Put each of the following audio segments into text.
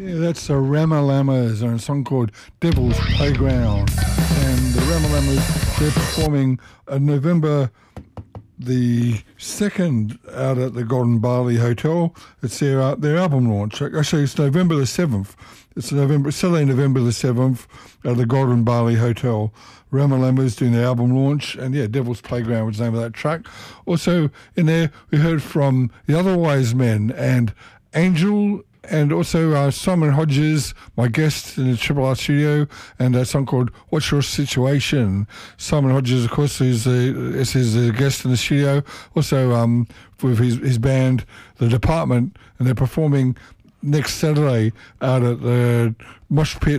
Yeah, that's the Ramalamas and a song called Devil's Playground. And the Ramalamas, they're performing November the 2nd out at the Golden Barley Hotel. It's their album launch. Actually, it's November the 7th. It's Saturday, November the 7th at the Golden Barley Hotel. Ramalamas doing their album launch. And yeah, Devil's Playground was the name of that track. Also in there, we heard from the Other Wise Men and Angel, and also Simon Hodges, my guest in the Triple R studio, and a song called What's Your Situation? Simon Hodges, of course, is a guest in the studio. Also with his band, The Department, and they're performing next Saturday out at the Mosh Pit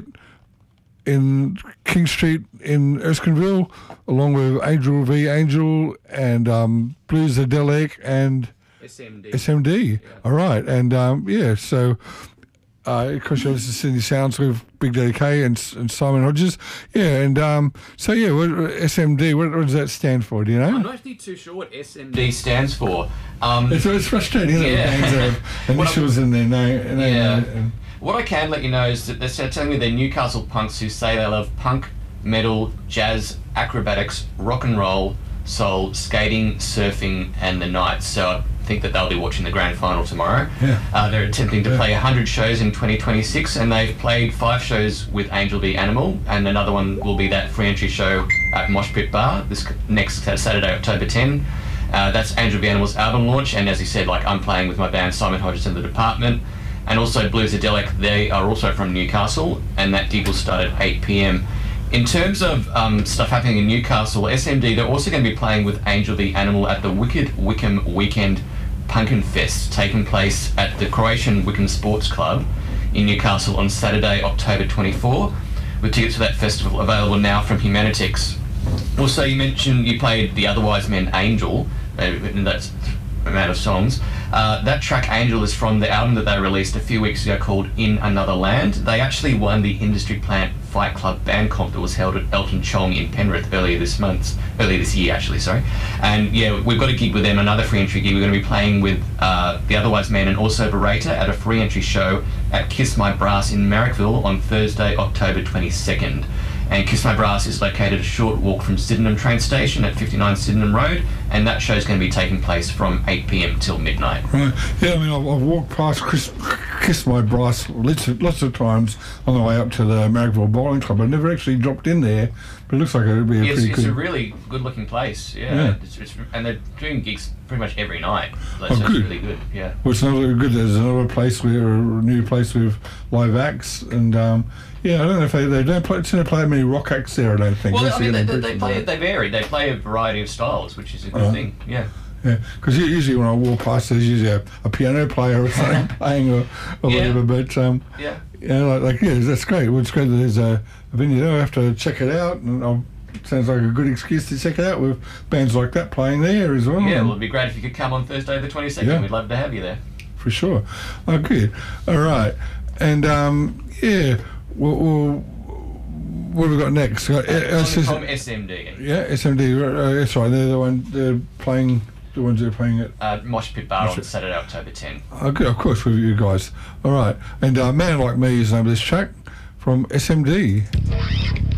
in King Street in Erskineville, along with Angel v. Angel and Bluesadelic and SMD. Yeah. All right. And so of course you're listening to Sydney Sounds with Big Daddy K and Simon Hodges. Yeah, and SMD, what does that stand for? Do you know? I'm not actually too sure what SMD stands for. It's frustrating, isn't it? Bands have initials in their name. Yeah. What I can let you know is that they're telling me they're Newcastle punks who say they love punk, metal, jazz, acrobatics, rock and roll, soul, skating, surfing, and the night. So I think that they'll be watching the grand final tomorrow. Yeah. They're attempting to play 100 shows in 2026, and they've played 5 shows with Angel v. Animal, and another one will be that free entry show at Mosh Pit Bar this next Saturday, October 10. That's Angel v. Animal's album launch, and as you said, I'm playing with my band Simon Hodges and The Department, and also Bluesadelic. They are also from Newcastle, and that gig will start at 8 p.m. In terms of stuff happening in Newcastle, SMD, they're also going to be playing with Angel the Animal at the Wicked Wickham Weekend Punkin Fest, taking place at the Croatian Wickham Sports Club in Newcastle on Saturday, October 24, with tickets for that festival available now from Humanitix. Also, you mentioned you played The Otherwise Men Angel, and that's amount of songs. That track Angel is from the album that they released a few weeks ago called In Another Land. They actually won the Industry Plant Fight Club band comp that was held at Elton Chong in Penrith earlier this year. And yeah, we've got a gig with them, another free entry gig. We're going to be playing with The Otherwise Men and also Beretta at a free entry show at Kiss My Brass in Marrickville on Thursday, October 22nd. And Kiss My Brass is located a short walk from Sydenham train station at 59 Sydenham Road, and that show is going to be taking place from 8 p.m. till midnight. Right. Yeah, I mean, I've walked past Kiss My Brass lots of times on the way up to the Marrickville Bowling Club. I've never actually dropped in there, but it looks like it would be a pretty good... It's a really good-looking place, yeah. And they're doing gigs pretty much every night. So it's really good, yeah. Well, it's another good. There's another place a new place with live acts, and yeah, I don't know if they don't play many rock acts there. I don't think. Well, I mean, they vary. They play a variety of styles, which is a good thing. Yeah. Yeah, because usually when I walk past, there's usually a piano player or something playing or whatever. But yeah, that's great. Well, it's great that there's a venue there. I have to check it out, and sounds like a good excuse to check it out with bands like that playing there as well. Yeah, well, it'd be great if you could come on Thursday the 22nd. Yeah. We'd love to have you there. For sure. Oh, good. All right. And, yeah, what have we got next? From SMD. Yeah, SMD. That's right. They're playing... The ones that are playing at Mosh Pit Bar on Saturday, October 10. Okay, of course, with you guys. All right. And Man Like Me is the name of this track from SMD.